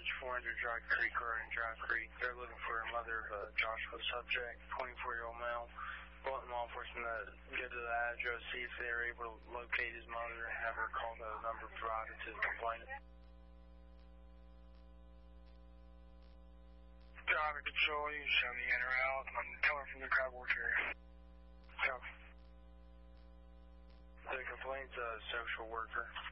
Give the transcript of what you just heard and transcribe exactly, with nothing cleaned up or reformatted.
Village, four hundred Dry Creek Road in Dry Creek. They're looking for a mother of a Joshua subject, twenty-four-year-old male. Wanting law enforcement to go to the address, see if they're able to locate his mother, and have her call the number provided to the complainant. Driver control, you show me in or out. I'm coming from the crowd work area. Copy. The complaint's a social worker.